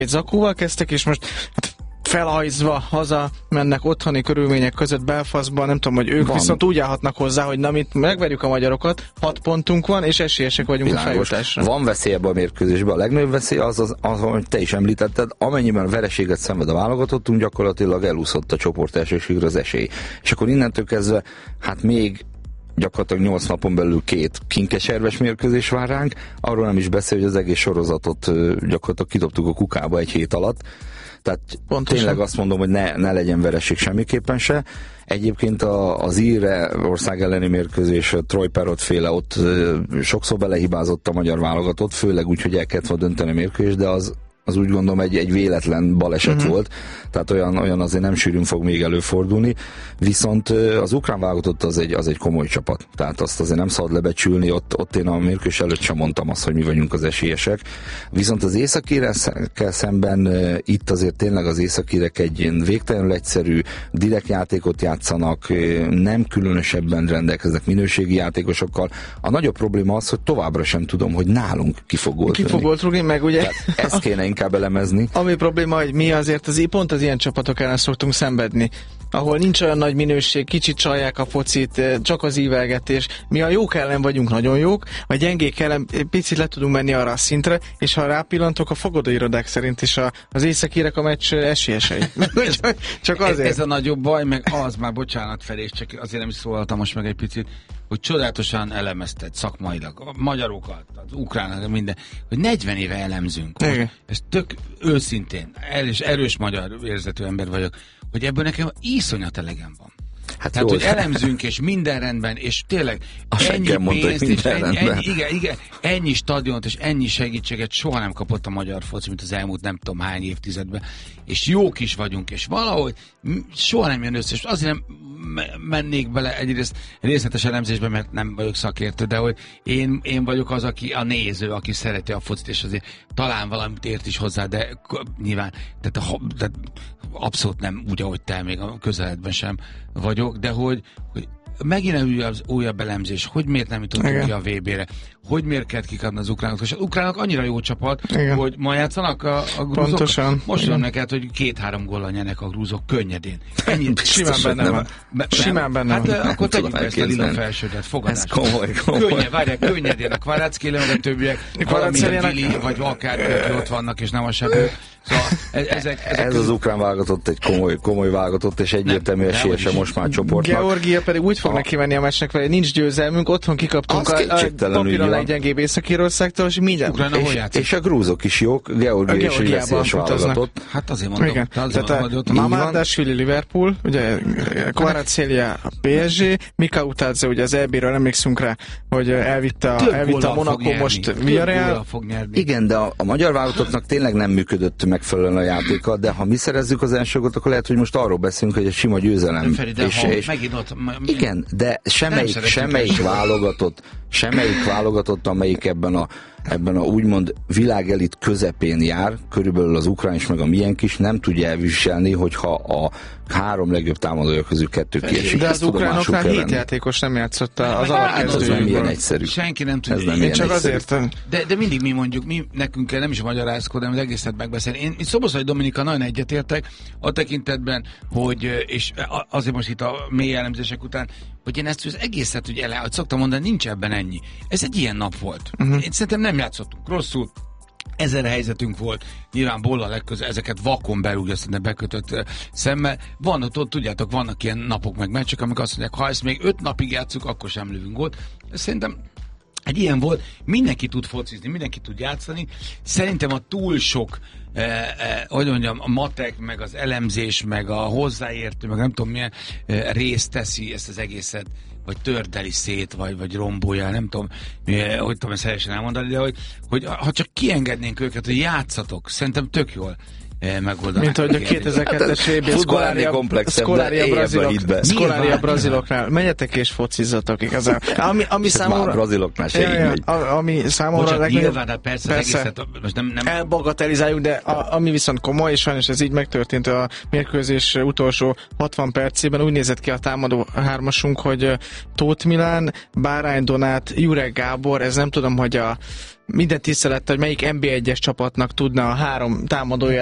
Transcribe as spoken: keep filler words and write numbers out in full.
Zakóval kezdtek, és most hát felhajzva haza mennek otthoni körülmények között Belfastban, nem tudom, hogy ők van. Viszont úgy állhatnak hozzá, hogy na, mit megverjük a magyarokat, hat pontunk van, és esélyesek vagyunk Világos. A feljutásra. Van veszély ebben a mérkőzésben, a legnagyobb veszély az, az, az, hogy te is említetted, amennyiben vereséget szenved a válogatottunk, gyakorlatilag elúszott a csoport elsőségre az esély. És akkor innentől kezdve, hát még gyakorlatilag nyolc napon belül két kinkeserves mérkőzés vár ránk, arról nem is beszél, hogy az egész sorozatot gyakorlatilag kidobtuk a kukába egy hét alatt. Tehát pontosan. Tényleg azt mondom, hogy ne, ne legyen vereség semmiképpen se. Egyébként a, az ír ország elleni mérkőzés, Troy Perrott féle, ott sokszor belehibázott a magyar válogatott, főleg úgy, hogy el kellett volna dönteni a mérkőzést, de az az úgy gondolom egy, egy véletlen baleset uh-huh. volt, tehát olyan, olyan azért nem sűrűn fog még előfordulni, viszont az ukrán válogatott az egy, az egy komoly csapat, tehát azt azért nem szabad lebecsülni, ott, ott én a mérkőzés előtt sem mondtam azt, hogy mi vagyunk az esélyesek, viszont az északírekkel szemben itt azért tényleg az északírek egy végtelenül egyszerű, direkt játékot játszanak, nem különösebben rendelkeznek minőségi játékosokkal. A nagyobb probléma az, hogy továbbra sem tudom, hogy nálunk ki fog gólt Ki fog gólt rúgni, meg ugye? Tehát ezt kéne inkább elemezni. Ami probléma, hogy mi azért az, pont az ilyen csapatok ellen szoktunk szenvedni, ahol nincs olyan nagy minőség, kicsit csalják a focit, csak az ívelgetés. Mi a jók ellen vagyunk nagyon jók, a gyengék ellen picit le tudunk menni arra a szintre, és ha rápillantok, a fogadóirodák szerint is a, az északírek a meccs esélyesei. Csak azért. Ez a nagyobb baj, meg az már, bocsánat Feri, csak azért nem is szólaltam most meg egy picit, hogy csodálatosan elemezted szakmailag a magyarokat, az ukránokat, minden, hogy negyven éve elemzünk. Ez tök őszintén, erős, erős magyar érzetű ember vagyok, hogy ebből nekem iszonyat elegem van. Hát tehát, jó, hogy elemzünk, és minden rendben, és tényleg ennyi mondta, pénzt, és ennyi, ennyi, igen, igen, ennyi stadiont, és ennyi segítséget soha nem kapott a magyar foci, mint az elmúlt nem tudom hány évtizedben, és jók is vagyunk, és valahogy soha nem jön össze, és azért nem mennék bele egyrészt részletes elemzésbe, mert nem vagyok szakértő, de hogy én, én vagyok az, aki a néző, aki szereti a focit, és azért talán valamit ért is hozzá, de nyilván tehát, tehát abszolút nem úgy, ahogy te, még a közeledben sem vagyok, de hogy, hogy megint újabb, újabb elemzés, hogy miért nem jutottunk ki a vé bé-re, hogy miért kellett kikapni az ukránok, és az ukránok annyira jó csapat, igen. hogy ma játszanak a, a grúzok. Pontosan. Most tudom neked, hogy két-három góllal nyernek a grúzok könnyedén. Ennyi, simán benne van. Be, simán benne hát van. akkor tegyük ezt a lila felsődet, fogadás. Ez komoly, komoly. Könnyed, várják, könnyedén a Kvaratskhelia, meg a többiek, valamilyen Vili, vagy akár aki ott vannak, és nem a sebő. Szóval ezek, ezek ez az ukrán válogatott egy komoly, komoly válogatott, és egyértelmű esélyese most már csoportnak. Georgia pedig úgy fog a... neki menni a meccsnek vele, nincs győzelmünk, otthon kikaptunk a, a papíron leggyengébb Észak-Írországtól, és mindjárt. Ukrajna hol játszik? És a grúzok is jók, Georgia is egy veszélyes válogatott. Hát azért mondom. Igen. Tehát a Mamardashvili Liverpool, ugye Kvaratskhelia a pé es gé, Mika Utadze, ugye az é bé-ről emlékszünk rá, hogy elvitte a, elvitte a Monaco, most Villarreal. Igen, de a, a magyar válogatottnak tényleg nem működött megfelelően a játéka, de ha mi szerezzük az első gólt, akkor lehet, hogy most arról beszélünk, hogy egy sima győzelem. Feri, de és, és megint ott, igen, de semmelyik, semmelyik válogatott, semmelyik válogatott, amelyik ebben a ebben a úgymond világelit közepén jár, körülbelül az ukrán is, meg a miénk is, nem tudja elviselni, hogyha a három legjobb támadója közül kettő kiesik. De az ukránoknál hét játékos nem játszott az alapkezdőjükből. Ez nem ilyen egyszerű. Senki nem tudja. Ez nem ilyen csak egyszerű. azért. De, de mindig mi mondjuk, mi nekünk kell nem is magyarázkodni, az egészet megbeszélni. Én itt Szoboszlai Dominika nagyon egyetértek a tekintetben, hogy, és azért most itt a mély elemzések után, hogy én ezt az egészet, hogy ele, hogy szoktam mondani, nincs ebben ennyi. Ez egy ilyen nap volt. Uh-huh. Én szerintem nem játszottunk rosszul, ezer helyzetünk volt, nyilván Bolla legközel, ezeket vakon berúgja, szerintem bekötött szemmel. Van ott, ott, tudjátok, vannak ilyen napok meg meccsek, amikor azt mondják, ha ezt még öt napig játszunk, akkor sem lövünk gólt. Szerintem egy ilyen volt, mindenki tud focizni, mindenki tud játszani. Szerintem a túl sok eh, eh, hogy mondjam, a matek, meg az elemzés, meg a hozzáértő, meg nem tudom milyen eh, részt teszi ezt az egészet, vagy tördeli szét, vagy, vagy rombolja, nem tudom, eh, hogy tudom ezt helyesen elmondani, de hogy, hogy ha csak kiengednénk őket, hogy játszatok, szerintem tök jól. megoldanak. Mint ahogy a kétezer-kettes vé bé Szkolária braziloknál. Menjetek és focizzatok igazán. Ami, ami számomra... braziloknál se ja, így ja, ami számomra... Bocsánat, nyilván, de persze, persze egészet, most nem, nem... elbagatelizáljuk, de a, ami viszont komoly, és sajnos ez így megtörtént a mérkőzés utolsó hatvan percében, úgy nézett ki a támadó hármasunk, hogy Tóth Milán, Bárány Donát, Jurek Gábor, ez nem tudom, hogy a minden tisztelettel, hogy melyik en bé egyes csapatnak tudna a három támadója